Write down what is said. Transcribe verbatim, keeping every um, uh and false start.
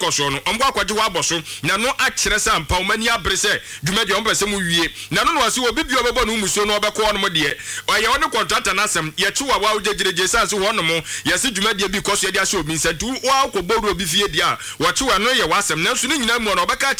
koso no ombo akwaje wa boso na no akyere sampa omani abrese dwumadi omba se mu wie na no no ase obi bi obebo no musuo no obekọ no mo de oye woni contractor na asem ye chi wa wa ojejereje sanse hono mo ye se dwumadi bi koso ye de ase obi nsantu wa akoboro obi fie dia wo chi wa no ye wa asem na so ni nyina mu no obeka